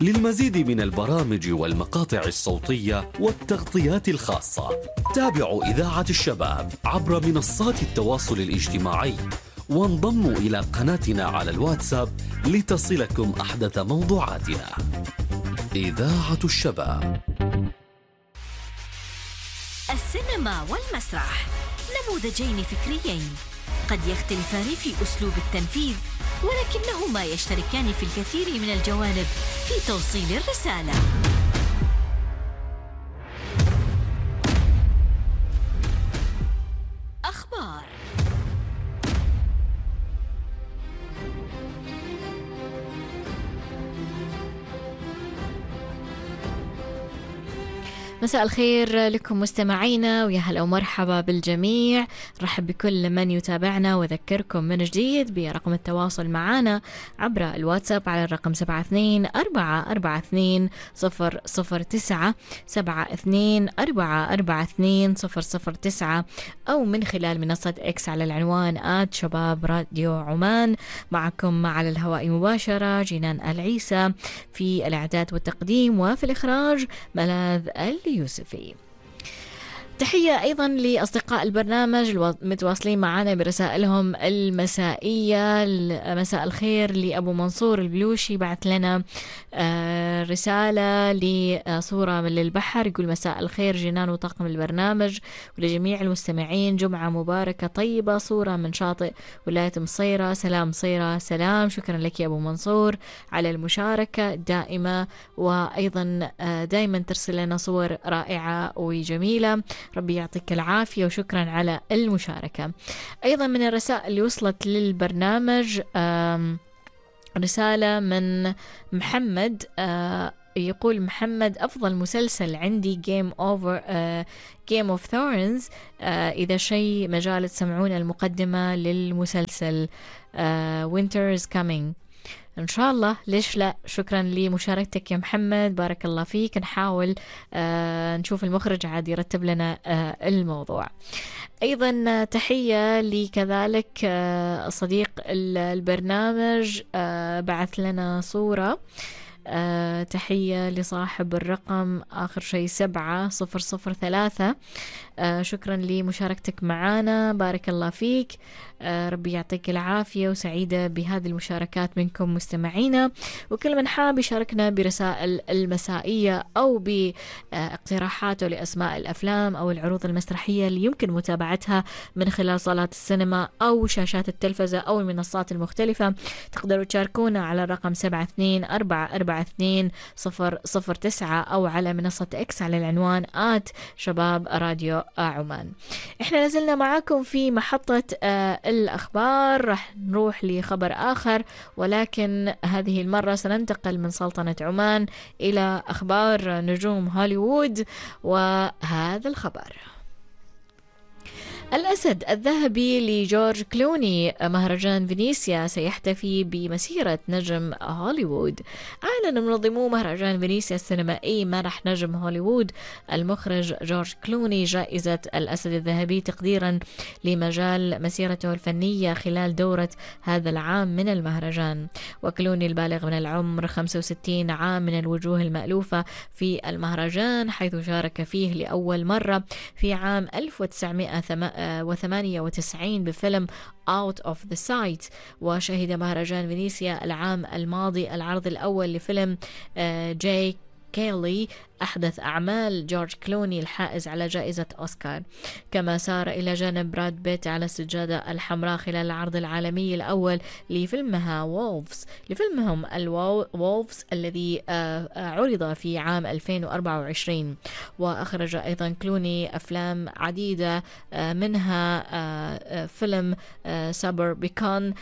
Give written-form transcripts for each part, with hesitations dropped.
للمزيد من البرامج والمقاطع الصوتية والتغطيات الخاصة تابعوا إذاعة الشباب عبر منصات التواصل الاجتماعي وانضموا إلى قناتنا على الواتساب لتصلكم أحدث موضوعاتنا. إذاعة الشباب. السينما والمسرح نموذجين فكريين قد يختلفان في أسلوب التنفيذ، ولكنهما يشتركان في الكثير من الجوانب في توصيل الرسالة. أخبار. مساء الخير لكم مستمعينا، ويا هلا ومرحبا بالجميع. رحب بكل من يتابعنا وذكركم من جديد برقم التواصل معنا عبر الواتساب على الرقم 72442009 72442009 أو من خلال منصة إكس على العنوان @شباب راديو عمان. معكم على الهواء مباشرة جنان العيسى، في الإعداد والتقديم وفي الإخراج ملاذ اليوسفي. تحية أيضا لأصدقاء البرنامج المتواصلين معنا برسائلهم المسائية. مساء الخير لأبو منصور البلوشي، بعث لنا رسالة لصورة من البحر، يقول مساء الخير جنان وطاقم البرنامج ولجميع المستمعين، جمعة مباركة طيبة. صورة من شاطئ ولاية مصيرة. سلام مصيرة. سلام، شكرا لك يا أبو منصور على المشاركة الدائمة، وأيضا دائما ترسل لنا صور رائعة وجميلة. ربي يعطيك العافية وشكرا على المشاركة. أيضا من الرسائل اللي وصلت للبرنامج رسالة من محمد، يقول محمد أفضل مسلسل عندي Game of Thrones. إذا شيء مجال تسمعون المقدمة للمسلسل Winter is Coming إن شاء الله، ليش لا. شكرا لمشاركتك يا محمد، بارك الله فيك. نحاول نشوف المخرج عاد يرتب لنا الموضوع. أيضا تحية لكذلك صديق البرنامج، بعث لنا صورة. تحية لصاحب الرقم آخر شيء 7003. شكرا لمشاركتك معنا، بارك الله فيك. ربي يعطيك العافية، وسعيدة بهذه المشاركات منكم مستمعينا. وكل من حاب يشاركنا برسائل المسائية أو باقتراحاته لأسماء الأفلام أو العروض المسرحية اللي يمكن متابعتها من خلال صالات السينما أو شاشات التلفزة أو المنصات المختلفة، تقدروا تشاركونا على الرقم 72442009 أو على منصة إكس على العنوان @شباب راديو عمان. احنا نزلنا معاكم في محطة الأخبار، رح نروح لخبر آخر، ولكن هذه المرة سننتقل من سلطنة عمان إلى أخبار نجوم هوليوود. وهذا الخبر: الأسد الذهبي لجورج كلوني، مهرجان فينيسيا سيحتفي بمسيرة نجم هوليوود. أعلن منظمو مهرجان فينيسيا السينمائي منح نجم هوليوود المخرج جورج كلوني جائزة الأسد الذهبي تقديرا لمجال مسيرته الفنية خلال دورة هذا العام من المهرجان. وكلوني البالغ من العمر 65 عام من الوجوه المألوفة في المهرجان، حيث شارك فيه لأول مرة في عام 1998 بفيلم Out of the Sight. وشهد مهرجان فينيسيا العام الماضي العرض الأول لفيلم جاي كيلي، أحدث أعمال جورج كلوني الحائز على جائزة أوسكار. كما سار إلى جانب براد بيت على السجادة الحمراء خلال العرض العالمي الأول لفيلمهم الوولفز الذي عرض في عام 2024. وأخرج أيضا كلوني أفلام عديدة، منها فيلم سابربيكون،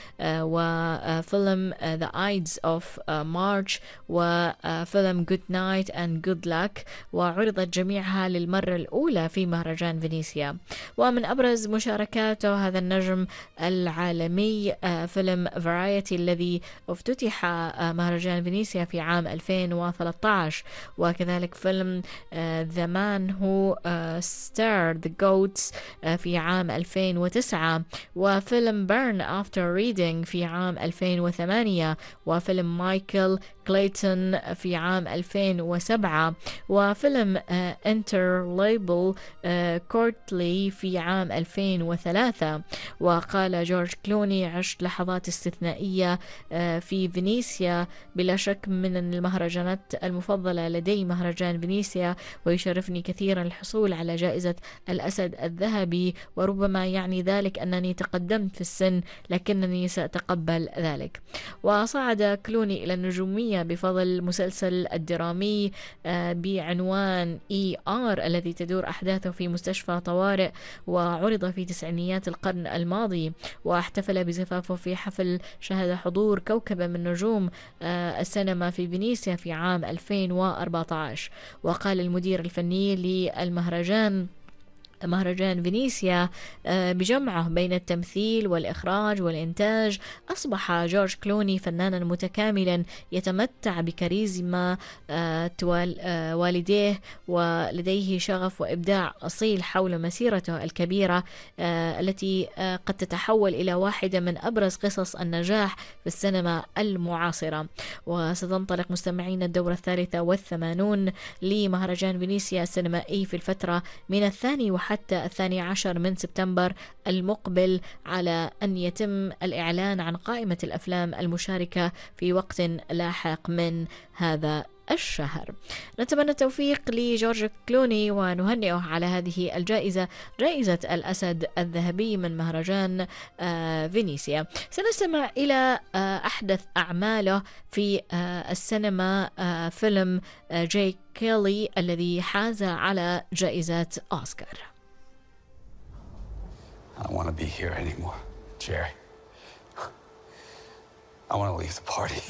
وفيلم The Ides of March، وفيلم Good Night and Good Luck، تراك، وعرضت جميعها للمرة الأولى في مهرجان فينيسيا. ومن أبرز مشاركاته هذا النجم العالمي فيلم فرايتي الذي افتتح مهرجان فينيسيا في عام 2013، وكذلك فيلم The Man Who Stared the Goats في عام 2009، وفيلم Burn After Reading في عام 2008، وفيلم مايكل كليتون في عام 2007، وفيلم Interlabel كورتلي في عام 2003. وقال جورج كلوني: عشت لحظات استثنائية في فينيسيا، بلا شك من المهرجانات المفضلة لدي مهرجان فينيسيا، ويشرفني كثيرا الحصول على جائزة الأسد الذهبي، وربما يعني ذلك أنني تقدمت في السن، لكنني سأتقبل ذلك. وصعد كلوني إلى النجومية بفضل المسلسل الدرامي بعنوان ER الذي تدور أحداثه في مستشفى طوارئ، وعرض في تسعينيات القرن الماضي، واحتفل بزفافه في حفل شهد حضور كوكبة من نجوم السينما في فينيسيا في عام 2014. وقال المدير الفني للمهرجان مهرجان فينيسيا: بجمعه بين التمثيل والإخراج والإنتاج أصبح جورج كلوني فنانا متكاملا يتمتع بكاريزما والديه، ولديه شغف وإبداع أصيل حول مسيرته الكبيرة التي قد تتحول إلى واحدة من أبرز قصص النجاح في السينما المعاصرة. وستنطلق مستمعين الدورة 83 لمهرجان فينيسيا السينمائي في الفترة من 2 حتى 12 من سبتمبر المقبل، على أن يتم الإعلان عن قائمة الأفلام المشاركة في وقت لاحق من هذا الشهر. نتمنى التوفيق لجورج كلوني ونهنئه على هذه الجائزة، جائزة الأسد الذهبي من مهرجان فينيسيا. سنستمع إلى أحدث أعماله في السينما، فيلم جاي كيلي الذي حاز على جائزة أوسكار. I don't want to be here anymore, Jerry. I want to leave the party.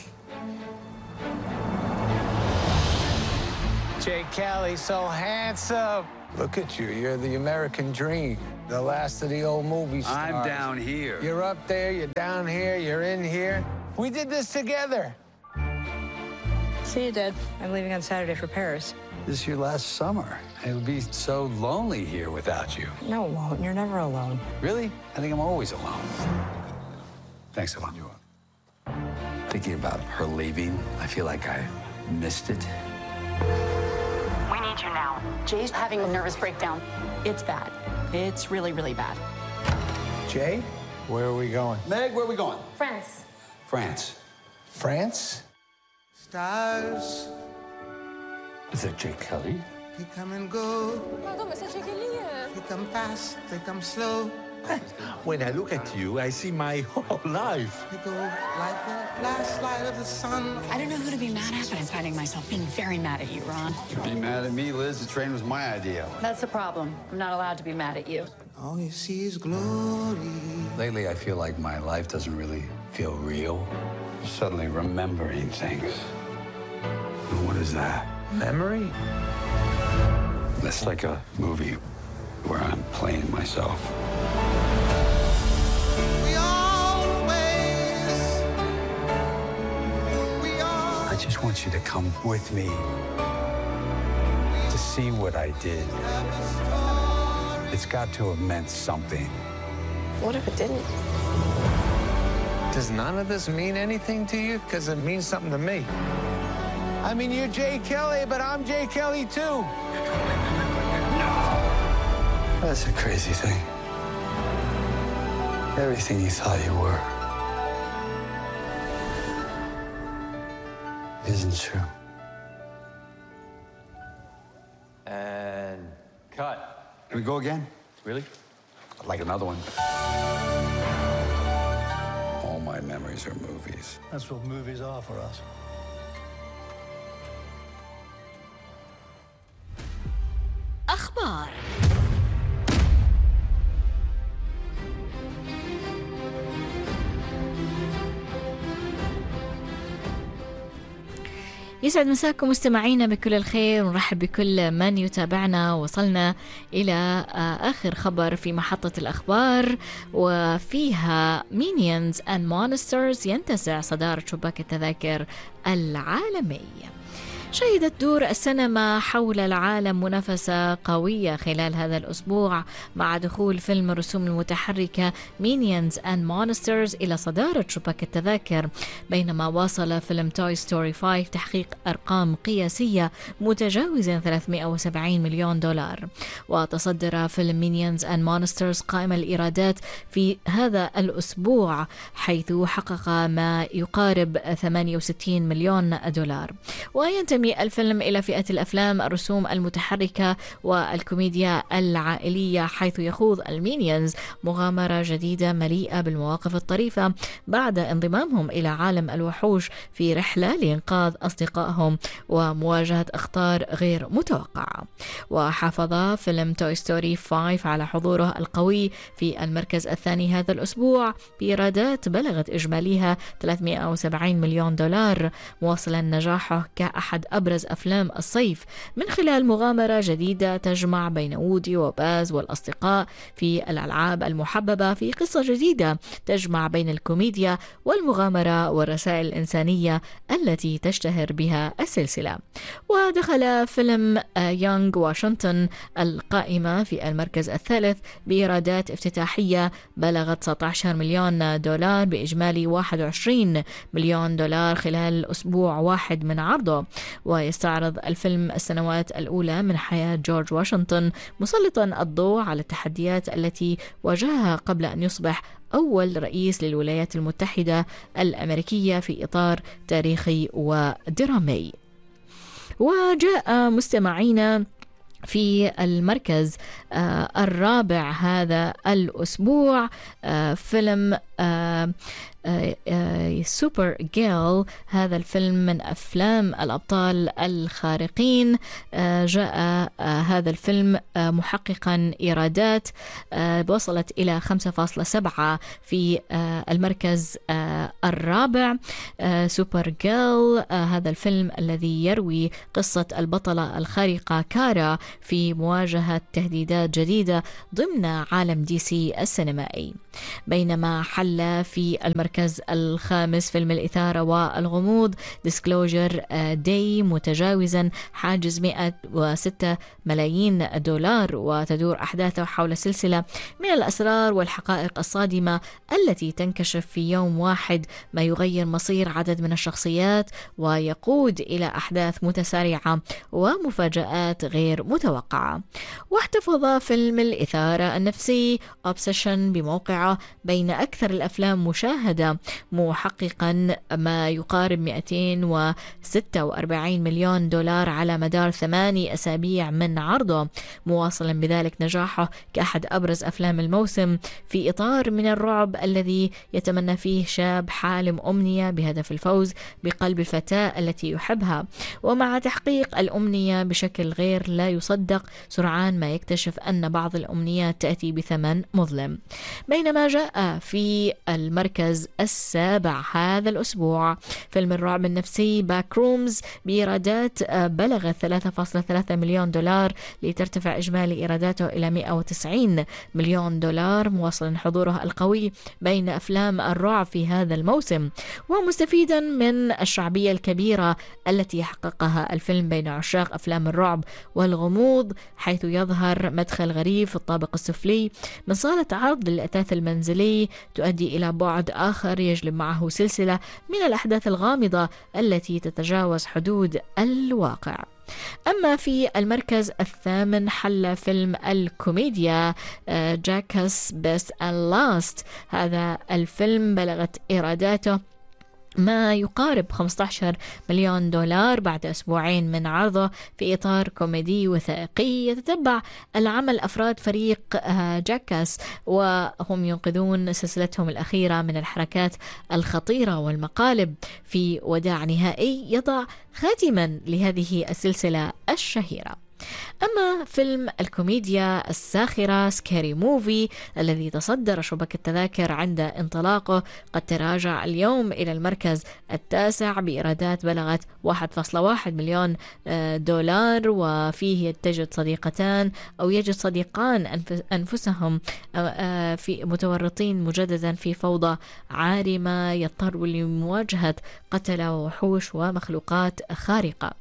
Jay Kelly, so handsome. Look at you. You're the American dream. The last of the old movie stars. I'm down here. You're up there, you're down here, you're in here. We did this together. See you, Dad. I'm leaving on Saturday for Paris. This is your last summer. It'll be so lonely here without you. No, it won't. You're never alone. Really? I think I'm always alone. Thanks a lot. Thinking about her leaving, I feel like I missed it. We need you now. Jay's having a nervous breakdown. It's bad. It's really, really bad. Jay, where are we going? Meg, where are we going? France. France. France? Stars, Is that Jay Kelly? they come and go. They come fast, they come slow. When I look at you, I see my whole life. They go like the last light of the sun. I don't know who to be mad at, but I'm finding myself being very mad at you, Ron. Be mad at me, Liz. The train was my idea. That's the problem. I'm not allowed to be mad at you. All you see is glory. Lately, I feel like my life doesn't really feel real. Suddenly remembering things. And what is that? Memory? It's like a movie where I'm playing myself. We always, I just want you to come with me to see what I did. It's got to have meant something. What if it didn't? Does none of this mean anything to you? Because it means something to me. I mean, you're Jay Kelly, but I'm Jay Kelly too. That's a crazy thing. Everything you thought you were isn't true. And cut. Can we go again? Really? I'd like another one. All my memories are movies. That's what movies are for us. أخبار. يسعد مساكم مستمعينا بكل الخير، ونرحب بكل من يتابعنا. وصلنا إلى آخر خبر في محطة الأخبار، وفيها Minions and Monsters ينتزع صدارة شباك التذاكر العالمي. شهدت دور السينما حول العالم منافسة قوية خلال هذا الأسبوع مع دخول فيلم الرسوم المتحركة Minions and Monsters إلى صدارة شباك التذاكر، بينما واصل فيلم توي ستوري 5 تحقيق أرقام قياسية متجاوزة 370 مليون دولار. وتصدر فيلم Minions and Monsters قائمة الإيرادات في هذا الأسبوع، حيث حقق ما يقارب 68 مليون دولار. وينتمي الفيلم إلى فئة الأفلام الرسوم المتحركة والكوميديا العائلية، حيث يخوض المينيونز مغامرة جديدة مليئة بالمواقف الطريفة بعد انضمامهم إلى عالم الوحوش في رحلة لإنقاذ أصدقائهم ومواجهة أخطار غير متوقعة. وحافظ فيلم توي ستوري 5 على حضوره القوي في المركز الثاني هذا الأسبوع بإيرادات بلغت إجماليها 370 مليون دولار، مواصلا نجاحه كأحد أبرز أفلام الصيف من خلال مغامرة جديدة تجمع بين وودي وباز والأصدقاء في الألعاب المحببة، في قصة جديدة تجمع بين الكوميديا والمغامرة والرسائل الإنسانية التي تشتهر بها السلسلة. ودخل فيلم يونغ واشنطن القائمة في المركز الثالث بإيرادات افتتاحية بلغت 19 مليون دولار بإجمالي 21 مليون دولار خلال أسبوع واحد من عرضه. ويستعرض الفيلم السنوات الأولى من حياة جورج واشنطن، مسلطا الضوء على التحديات التي واجهها قبل أن يصبح أول رئيس للولايات المتحدة الأمريكية في إطار تاريخي ودرامي. وجاء مستمعينا في المركز الرابع هذا الأسبوع فيلم سوبر جيل. هذا الفيلم من أفلام الأبطال الخارقين. جاء هذا الفيلم محققا إيرادات وصلت إلى 5.7 في المركز الرابع. سوبر جيل هذا الفيلم الذي يروي قصة البطلة الخارقة كارا في مواجهة تهديدات جديدة ضمن عالم دي سي السينمائي. بينما حل في المركز الخامس فيلم الإثارة والغموض ديسكلوجر داي، متجاوزا حاجز 106 ملايين دولار، وتدور أحداثه حول سلسلة من الأسرار والحقائق الصادمة التي تنكشف في يوم واحد، ما يغير مصير عدد من الشخصيات ويقود إلى أحداث متسارعة ومفاجآت غير متوقعة. واحتفظ فيلم الإثارة النفسي أوبسيشن بموقعه بين أكثر الأفلام مشاهدة، محققا ما يقارب 246 مليون دولار على مدار 8 أسابيع من عرضه، مواصلا بذلك نجاحه كأحد أبرز أفلام الموسم في إطار من الرعب الذي يتمنى فيه شاب حالم أمنية بهدف الفوز بقلب الفتاة التي يحبها، ومع تحقيق الأمنية بشكل غير لا يصدق سرعان ما يكتشف أن بعض الأمنيات تأتي بثمن مظلم. بينما جاء في المركز السابع هذا الأسبوع فيلم الرعب النفسي باك رومز بإيرادات بلغت 3.3 مليون دولار، لترتفع إجمالي إيراداته إلى 190 مليون دولار، مواصلا حضوره القوي بين أفلام الرعب في هذا الموسم، ومستفيدا من الشعبية الكبيرة التي حققها الفيلم بين عشاق أفلام الرعب والغموض، حيث يظهر مدخل غريب في الطابق السفلي من صالة عرض للأثاث المنزلي تؤدي إلى بعد آخر يجلب معه سلسلة من الأحداث الغامضة التي تتجاوز حدود الواقع. أما في المركز الثامن حل فيلم الكوميديا جاكاس بيست أند لاست. هذا الفيلم بلغت إيراداته ما يقارب 15 مليون دولار بعد أسبوعين من عرضه في إطار كوميدي وثائقي يتتبع العمل أفراد فريق جاكاس وهم ينقذون سلسلتهم الأخيرة من الحركات الخطيرة والمقالب في وداع نهائي يضع خاتما لهذه السلسلة الشهيرة. أما فيلم الكوميديا الساخرة سكاري موفي الذي تصدر شباك التذاكر عند انطلاقه قد تراجع اليوم إلى المركز التاسع بإيرادات بلغت 1.1 مليون دولار، وفيه تجد صديقتان أو يجد صديقان أنفسهم في متورطين مجددا في فوضى عارمة يضطروا لمواجهة قتلة ووحوش ومخلوقات خارقة.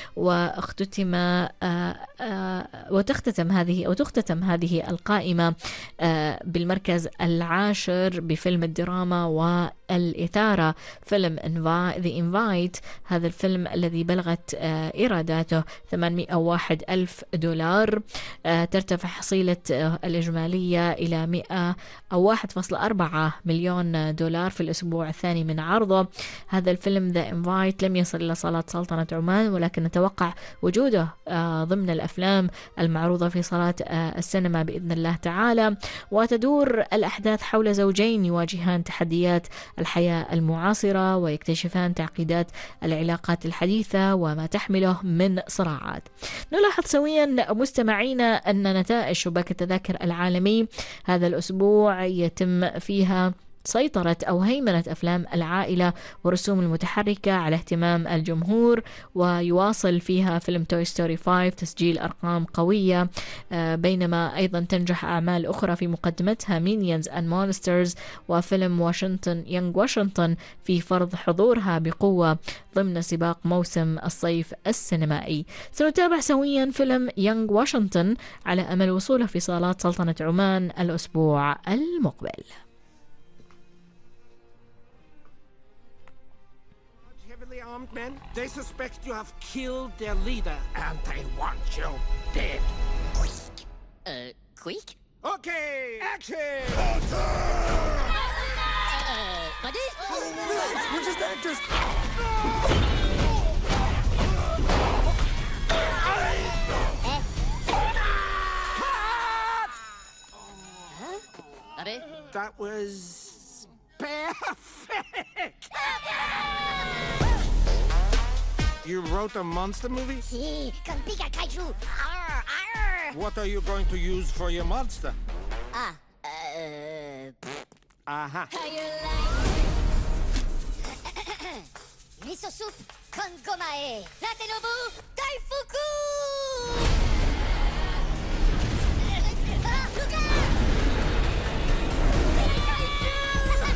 وتختتم هذه القائمة بالمركز العاشر بفيلم الدراما والإثارة فيلم The Invite. هذا الفيلم الذي بلغت إيراداته 801 ألف دولار، ترتفع حصيلة الإجمالية إلى 100 أو 1.4 مليون دولار في الأسبوع الثاني من عرضه. هذا الفيلم The Invite لم يصل إلى صالات سلطنة عمان، ولكن نتوقع وجوده ضمن الأفلام المعروضة في صالات السينما بإذن الله تعالى. وتدور الأحداث حول زوجين يواجهان تحديات الحياة المعاصرة ويكتشفان تعقيدات العلاقات الحديثة وما تحمله من صراعات. نلاحظ سويا مستمعينا أن نتائج شباك التذاكر العالمي هذا الأسبوع يتم فيها سيطرة أو هيمنة أفلام العائلة والرسوم المتحركة على اهتمام الجمهور، ويواصل فيها فيلم توي ستوري 5 تسجيل أرقام قوية، بينما أيضا تنجح أعمال أخرى في مقدمتها Minions and Monsters وفيلم يونغ واشنطن في فرض حضورها بقوة ضمن سباق موسم الصيف السينمائي. سنتابع سويا فيلم يونغ واشنطن على أمل وصوله في صالات سلطنة عمان الأسبوع المقبل. Armed men, they suspect you have killed their leader, and they want you dead. Quick? Okay, action! Ready? We're just actors. That was perfect. You wrote a monster movie? Si, con pica kaiju. Arr, arr. What are you going to use for your monster? Aha. Miso soup con gomae. Nobu,